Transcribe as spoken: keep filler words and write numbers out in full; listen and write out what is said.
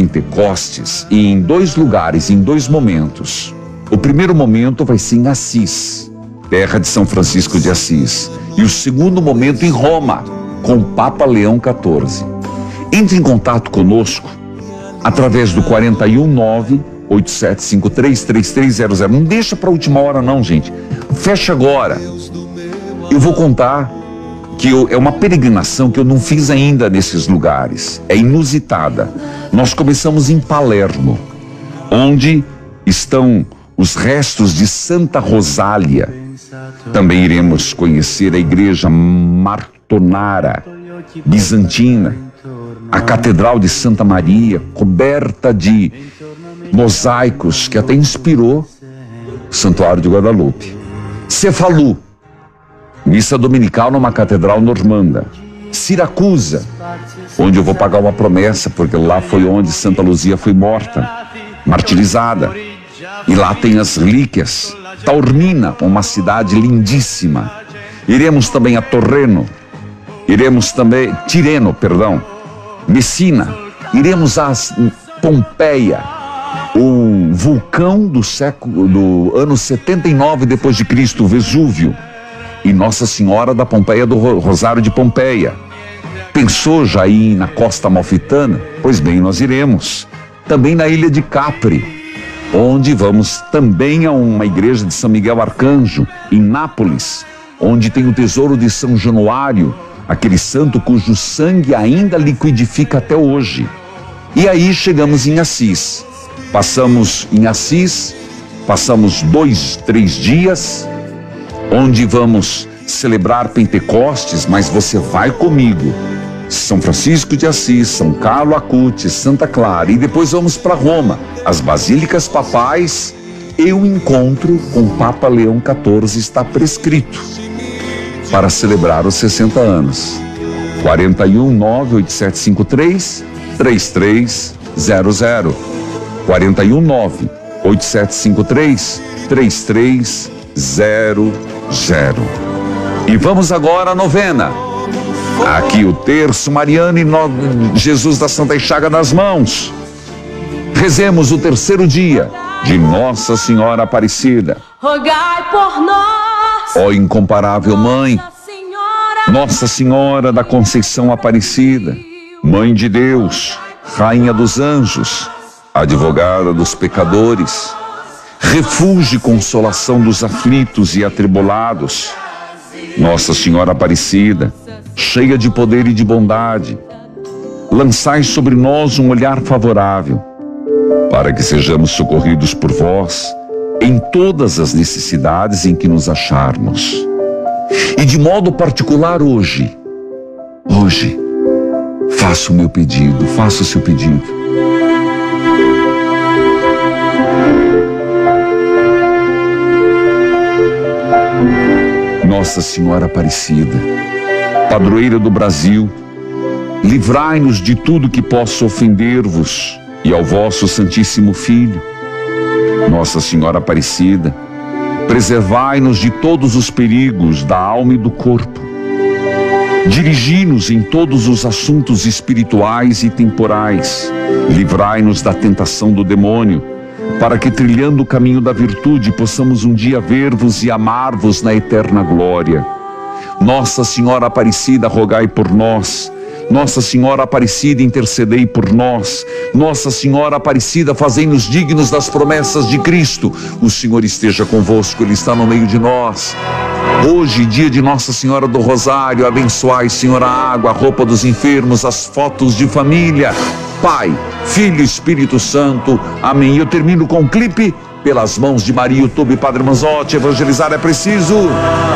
Pentecostes em dois lugares, em dois momentos. O primeiro momento vai ser em Assis, terra de São Francisco de Assis. E o segundo momento em Roma, com o Papa Leão quatorze. Entre em contato conosco através do quatro um nove, oito sete cinco três, três três zero zero. Não deixa para a última hora não, gente. Fecha agora. Eu vou contar que eu, é uma peregrinação que eu não fiz ainda nesses lugares. É inusitada. Nós começamos em Palermo, onde estão os restos de Santa Rosália. Também iremos conhecer a igreja Martonara, bizantina, a Catedral de Santa Maria, coberta de mosaicos, que até inspirou o Santuário de Guadalupe. Cefalu, missa dominical numa catedral normanda. Siracusa, onde eu vou pagar uma promessa, porque lá foi onde Santa Luzia foi morta, martirizada. E lá tem as relíquias. Taormina, uma cidade lindíssima. Iremos também a Torreno. Iremos também, Tireno, perdão, Messina. Iremos a Pompeia, o vulcão do século, do ano setenta e nove depois de Cristo, Vesúvio. E Nossa Senhora da Pompeia, do Rosário de Pompeia. Pensou já ir na Costa Amalfitana? Pois bem, nós iremos. Também na ilha de Capri, onde vamos também a uma igreja de São Miguel Arcanjo, em Nápoles, onde tem o tesouro de São Januário, aquele santo cujo sangue ainda liquidifica até hoje. E aí chegamos em Assis. Passamos em Assis, passamos dois, três dias, onde vamos celebrar Pentecostes, mas você vai comigo. São Francisco de Assis, São Carlo Acutis, Santa Clara, e depois vamos para Roma, as basílicas papais. E o encontro com o Papa Leão quatorze está prescrito para celebrar os sessenta anos. quatro um nove, oito sete cinco três, três três zero zero. quatro um nove, oito sete cinco três, três três zero zero. E vamos agora à novena. Aqui o terço mariano e no... Jesus da Santa Chaga nas mãos. Rezemos o terceiro dia de Nossa Senhora Aparecida. Rogai por nós, ó incomparável Mãe, Nossa Senhora da Conceição Aparecida, Mãe de Deus, Rainha dos Anjos, advogada dos pecadores, refúgio e consolação dos aflitos e atribulados. Nossa Senhora Aparecida, cheia de poder e de bondade, lançai sobre nós um olhar favorável, para que sejamos socorridos por vós em todas as necessidades em que nos acharmos. E de modo particular hoje, hoje, faço o meu pedido, faço o seu pedido. Nossa Senhora Aparecida, padroeira do Brasil, livrai-nos de tudo que possa ofender-vos e ao vosso Santíssimo Filho. Nossa Senhora Aparecida, preservai-nos de todos os perigos da alma e do corpo. Dirigi-nos em todos os assuntos espirituais e temporais. Livrai-nos da tentação do demônio, para que, trilhando o caminho da virtude, possamos um dia ver-vos e amar-vos na eterna glória. Nossa Senhora Aparecida, rogai por nós. Nossa Senhora Aparecida, intercedei por nós. Nossa Senhora Aparecida, fazei-nos dignos das promessas de Cristo. O Senhor esteja convosco, Ele está no meio de nós. Hoje, dia de Nossa Senhora do Rosário, abençoai, Senhor, a água, a roupa dos enfermos, as fotos de família. Pai, Filho e Espírito Santo. Amém. Eu termino com um clipe. Pelas mãos de Maria, YouTube, Padre Manzotti, evangelizar é preciso.